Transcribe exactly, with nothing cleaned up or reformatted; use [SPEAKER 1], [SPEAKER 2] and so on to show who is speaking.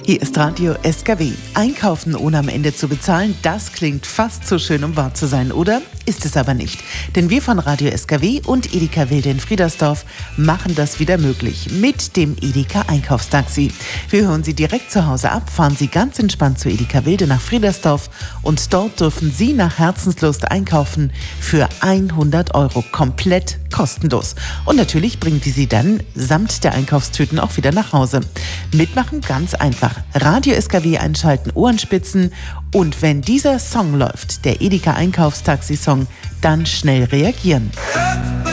[SPEAKER 1] Hier ist Radio S K W. Einkaufen ohne am Ende zu bezahlen, das klingt fast zu schön, um wahr zu sein, oder? Ist es aber nicht. Denn wir von Radio S K W und Edeka Wilde in Friedersdorf machen das wieder möglich mit dem Edeka Einkaufstaxi. Wir hören Sie direkt zu Hause ab, fahren Sie ganz entspannt zu Edeka Wilde nach Friedersdorf und dort dürfen Sie nach Herzenslust einkaufen für hundert Euro, komplett kostenlos. Und natürlich bringen wir Sie dann samt der Einkaufstüten auch wieder nach Hause. Mitmachen ganz einfach. Radio S K W einschalten, Ohrenspitzen und wenn dieser Song läuft, der Edeka Einkaufstaxi-Song, dann schnell reagieren.